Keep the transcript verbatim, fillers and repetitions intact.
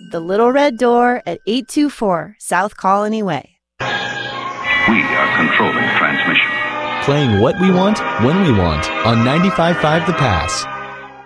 The Little Red Door at eight two four South Colony Way. We are controlling transmission. Playing what we want, when we want, on ninety-five point five The Pass.